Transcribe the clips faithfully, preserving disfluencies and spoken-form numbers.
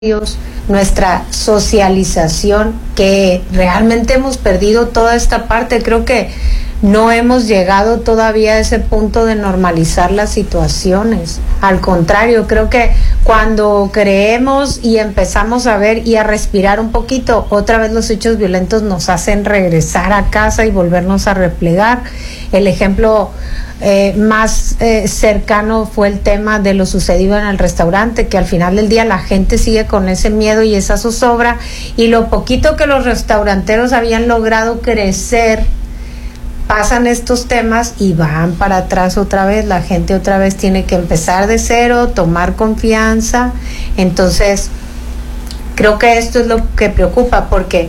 nuestra socialización, que realmente hemos perdido toda esta parte. Creo que no hemos llegado todavía a ese punto de normalizar las situaciones. Al contrario, creo que cuando creemos y empezamos a ver y a respirar un poquito, otra vez los hechos violentos nos hacen regresar a casa y volvernos a replegar. El ejemplo eh, más eh, cercano fue el tema de lo sucedido en el restaurante, que al final del día la gente sigue con ese miedo y esa zozobra, y lo poquito que los restauranteros habían logrado crecer, pasan estos temas y van para atrás otra vez. La gente otra vez tiene que empezar de cero, tomar confianza. Entonces, creo que esto es lo que preocupa, porque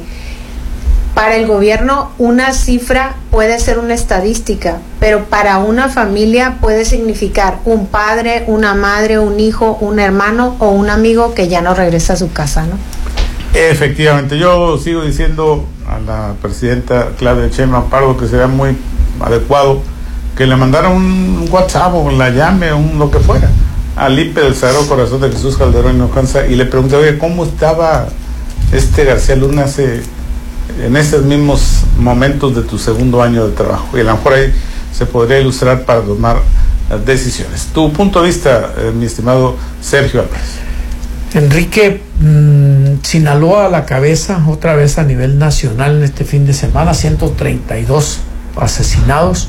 para el gobierno una cifra puede ser una estadística, pero para una familia puede significar un padre, una madre, un hijo, un hermano o un amigo que ya no regresa a su casa, ¿no? Efectivamente, yo sigo diciendo a la presidenta Claudia Sheinbaum Pardo que sería muy adecuado que le mandara un WhatsApp o la llame, un lo que fuera, al I P E del Sagrado Corazón de Jesús Calderón Hinojosa y le pregunte, oye, ¿cómo estaba este García Luna hace, en esos mismos momentos de tu segundo año de trabajo? Y a lo mejor ahí se podría ilustrar para tomar las decisiones. Tu punto de vista, eh, mi estimado Sergio Álvarez. Enrique, mmm, Sinaloa a la cabeza otra vez a nivel nacional en este fin de semana, ciento treinta y dos asesinados.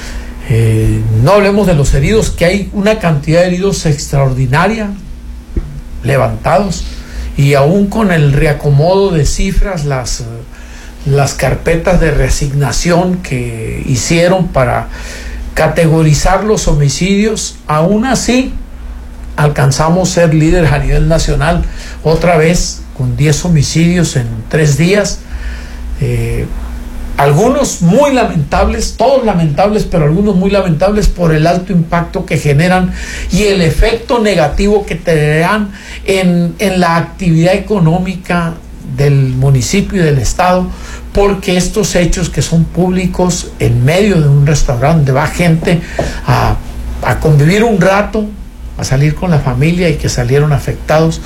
Eh, no hablemos de los heridos, que hay una cantidad de heridos extraordinaria, levantados, y aún con el reacomodo de cifras, las, las carpetas de reasignación que hicieron para categorizar los homicidios, aún así alcanzamos ser líderes a nivel nacional otra vez con diez homicidios en tres días, eh, algunos muy lamentables, todos lamentables, pero algunos muy lamentables por el alto impacto que generan y el efecto negativo que tendrán en, en la actividad económica del municipio y del estado, porque estos hechos que son públicos en medio de un restaurante donde va gente a, a convivir un rato, a salir con la familia y que salieron afectados,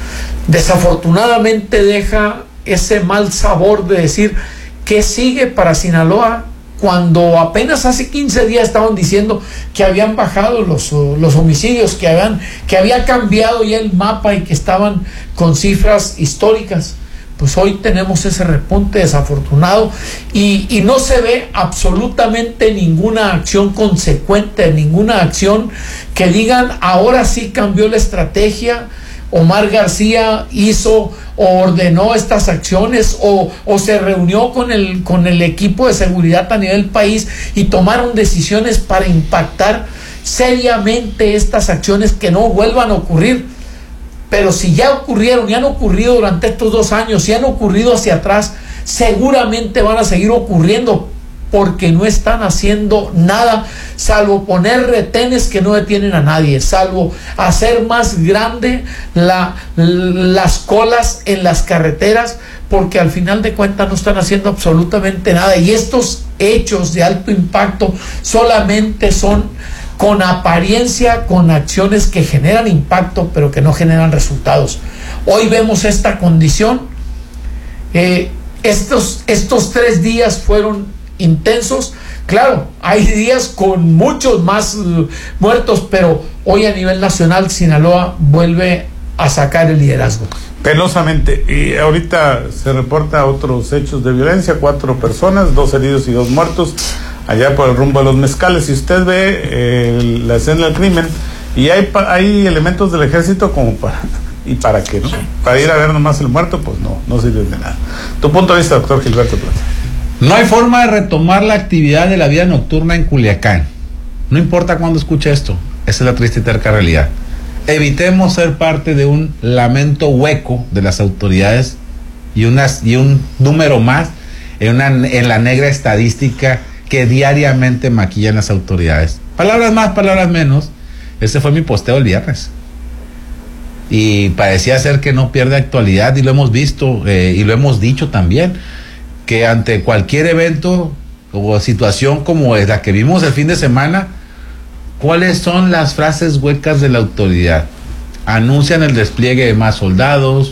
desafortunadamente deja ese mal sabor de decir qué sigue para Sinaloa, cuando apenas hace quince días estaban diciendo que habían bajado los, los homicidios, que habían, que había cambiado ya el mapa y que estaban con cifras históricas. Pues hoy tenemos ese repunte desafortunado y, y no se ve absolutamente ninguna acción consecuente, ninguna acción que digan ahora sí cambió la estrategia, Omar García hizo o ordenó estas acciones o, o se reunió con el, con el equipo de seguridad a nivel país y tomaron decisiones para impactar seriamente estas acciones que no vuelvan a ocurrir. Pero si ya ocurrieron, ya han ocurrido durante estos dos años, si han ocurrido hacia atrás, seguramente van a seguir ocurriendo porque no están haciendo nada, salvo poner retenes que no detienen a nadie, salvo hacer más grande la, las colas en las carreteras, porque al final de cuentas no están haciendo absolutamente nada. Y estos hechos de alto impacto solamente son con apariencia, con acciones que generan impacto, pero que no generan resultados. Hoy vemos esta condición. Eh, estos, estos tres días fueron intensos. Claro, hay días con muchos más uh, muertos, pero hoy a nivel nacional Sinaloa vuelve a sacar el liderazgo. Penosamente. Y ahorita se reporta otros hechos de violencia, cuatro personas, dos heridos y dos muertos, allá por el rumbo de Los Mezcales. Si usted ve eh, la escena del crimen, y hay, hay elementos del ejército como para, ¿y para qué? ¿No? Para ir a ver nomás el muerto, pues no, no sirve de nada. Tu punto de vista, doctor Gilberto Plata. No hay forma de retomar la actividad de la vida nocturna en Culiacán. No importa cuándo escuche esto, esa es la triste y terca realidad. Evitemos ser parte de un lamento hueco de las autoridades y, unas, y un número más en, una, en la negra estadística que diariamente maquillan las autoridades. Palabras más, palabras menos. Ese fue mi posteo el viernes. Y parecía ser que no pierde actualidad, y lo hemos visto eh, y lo hemos dicho también, que ante cualquier evento o situación como es la que vimos el fin de semana, ¿cuáles son las frases huecas de la autoridad? anuncian el despliegue de más soldados,